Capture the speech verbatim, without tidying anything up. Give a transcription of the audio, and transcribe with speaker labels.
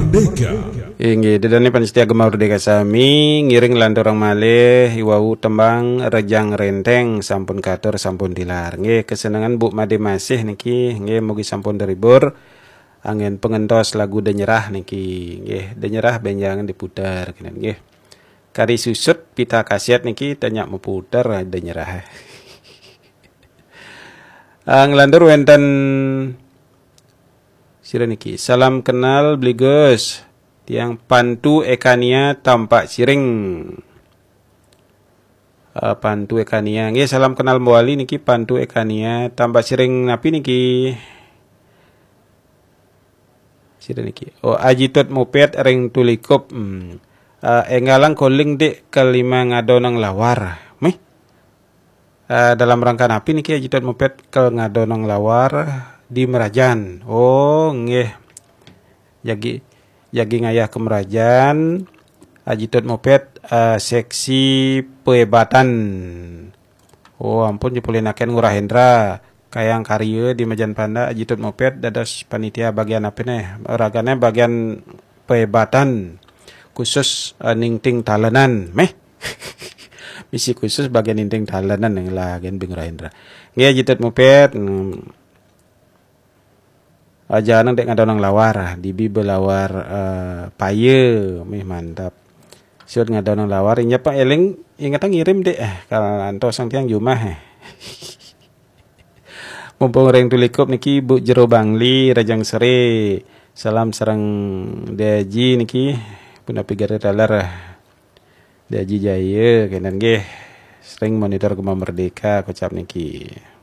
Speaker 1: Merdeka.
Speaker 2: Inggih, dedane panitia Gema Merdeka sami ngiring landorang malih iwau tembang Rejang Renteng sampun katur sampun dilar. Nggih, kesenangan Bu Made masih niki nggih mugi sampun deribur. Angin pengentos lagu Denyerah niki nggih, Denyerah benjangan diputar kenen nggih. Kari susut pita kasiat niki tanyak meputar Denyerah. Ang landur wenten sira niki. Salam kenal Bligus. Tiang Pantu Ekania tampak siring. Uh, Pantu Ekania. Nggih, salam kenal Mwali niki Pantu Ekania tampak siring napi niki. Sira niki. Oh, ajitot moped ring tulikop. Hmm. Uh, engalang calling dek kelima ngadonang lawar. Meh. Uh, dalam rangka napi niki ajitot moped ke ngadonang lawar di Merajan. Oh, nggih. Jagi Jagi ngayah ke Merajan, ajitot moped uh, seksi Pehebatan. Oh ampun jepulenaken Ngurah Hendra, kayang karya di Majan Panda, ajitot moped dados panitia bagian apa nih? Ragane bagian Pehebatan, khusus uh, ningting talenan, meh. Misi khusus bagian ningting talenan yang lagen di Ngurah Hendra. Nggih ajitot moped. Hmm. Aja nang dek ngadonang lawar di bi belawar uh, paye meh mantap. Siot ngadonang lawar inya Pak eling ingatan ngirim dek eh kalau anto sang tiang jumah eh. Mumpung reng tulikop niki Bu Jero Bangli Rajang Seri. Salam sareng Deji niki pun api gare dalar Deji Jaya kenan nggih sering monitor Gema Merdeka kocap niki.